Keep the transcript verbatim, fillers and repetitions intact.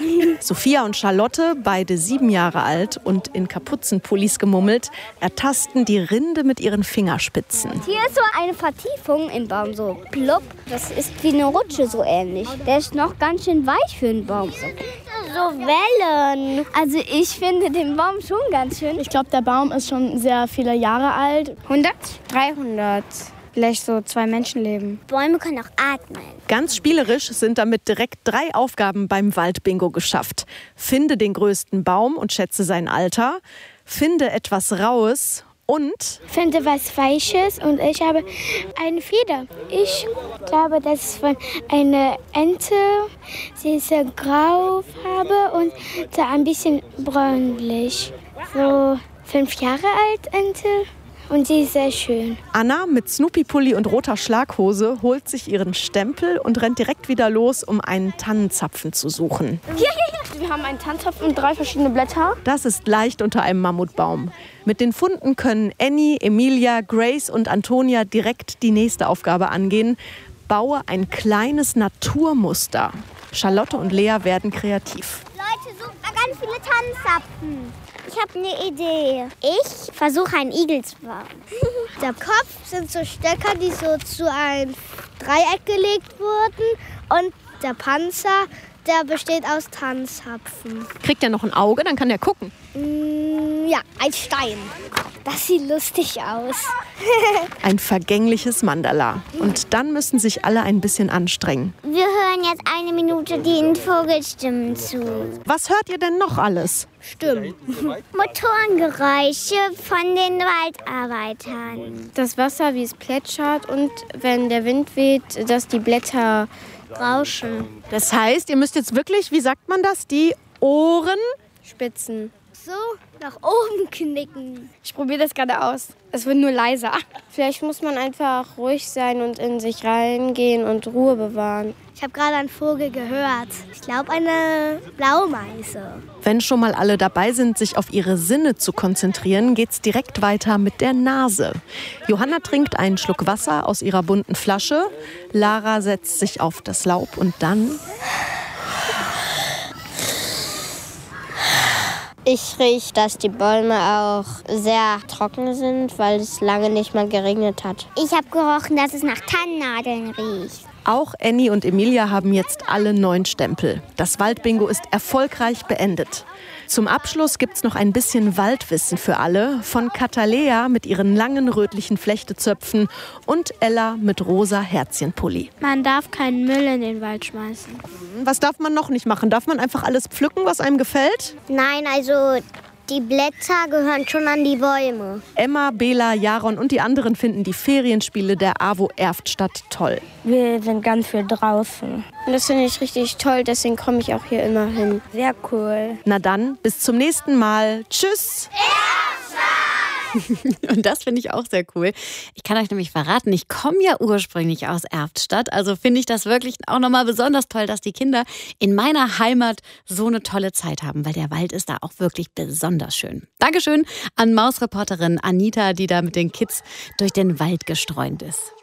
Sophia und Charlotte, beide sieben Jahre alt und in Kapuzenpullis gemummelt, ertasten die Rinde mit ihren Fingerspitzen. Hier ist so eine Vertiefung im Baum, so plopp. Das ist wie eine Rutsche so ähnlich. Der ist noch ganz schön weich für einen Baum. So Wellen. Also ich finde den Baum schon ganz schön. Ich glaube, der Baum ist schon sehr viele Jahre alt. hundert? dreihundert. Vielleicht so zwei Menschenleben. Bäume können auch atmen. Ganz spielerisch sind damit direkt drei Aufgaben beim Waldbingo geschafft. Finde den größten Baum und schätze sein Alter. Finde etwas Raues und Finde was Weiches und ich habe eine Feder. Ich glaube, das ist von einer Ente. Sie ist sehr graufarbe und so ein bisschen bräunlich. So fünf Jahre alt, Ente. Und sie ist sehr schön. Anna mit Snoopy-Pulli und roter Schlaghose holt sich ihren Stempel und rennt direkt wieder los, um einen Tannenzapfen zu suchen. Hier, hier, hier. Wir haben einen Tannenzapfen und drei verschiedene Blätter. Das ist leicht unter einem Mammutbaum. Mit den Funden können Annie, Emilia, Grace und Antonia direkt die nächste Aufgabe angehen. Baue ein kleines Naturmuster. Charlotte und Lea werden kreativ. Leute, sucht mal ganz viele Tannenzapfen. Ich habe eine Idee. Ich versuche einen Igel zu bauen. Der Kopf sind so Stöcker, die so zu einem Dreieck gelegt wurden. Und der Panzer, der besteht aus Tannenzapfen. Kriegt er noch ein Auge, dann kann er gucken. Mm, ja, ein Stein. Das sieht lustig aus. Ein vergängliches Mandala. Und dann müssen sich alle ein bisschen anstrengen. Wir hören jetzt eine Minute den Vogelstimmen zu. Was hört ihr denn noch alles? Stimmt. Motorengeräusche von den Waldarbeitern. Das Wasser, wie es plätschert und wenn der Wind weht, dass die Blätter rauschen. Das heißt, ihr müsst jetzt wirklich, wie sagt man das, die Ohren Spitzen. So nach oben knicken. Ich probiere das gerade aus. Es wird nur leiser. Vielleicht muss man einfach ruhig sein und in sich reingehen und Ruhe bewahren. Ich habe gerade einen Vogel gehört. Ich glaube, eine Blaumeise. Wenn schon mal alle dabei sind, sich auf ihre Sinne zu konzentrieren, geht's direkt weiter mit der Nase. Johanna trinkt einen Schluck Wasser aus ihrer bunten Flasche. Lara setzt sich auf das Laub und dann... Ich rieche, dass die Bäume auch sehr trocken sind, weil es lange nicht mal geregnet hat. Ich habe gerochen, dass es nach Tannennadeln riecht. Auch Annie und Emilia haben jetzt alle neun Stempel. Das Waldbingo ist erfolgreich beendet. Zum Abschluss gibt's noch ein bisschen Waldwissen für alle. Von Katalea mit ihren langen rötlichen Flechtezöpfen und Ella mit rosa Herzchenpulli. Man darf keinen Müll in den Wald schmeißen. Was darf man noch nicht machen? Darf man einfach alles pflücken, was einem gefällt? Nein, also die Blätter gehören schon an die Bäume. Emma, Bela, Jaron und die anderen finden die Ferienspiele der AWO Erftstadt toll. Wir sind ganz viel draußen. Und das finde ich richtig toll, deswegen komme ich auch hier immer hin. Sehr cool. Na dann, bis zum nächsten Mal. Tschüss! Und das finde ich auch sehr cool. Ich kann euch nämlich verraten, ich komme ja ursprünglich aus Erftstadt. Also finde ich das wirklich auch nochmal besonders toll, dass die Kinder in meiner Heimat so eine tolle Zeit haben, weil der Wald ist da auch wirklich besonders schön. Dankeschön an Mausreporterin Anita, die da mit den Kids durch den Wald gestreunt ist.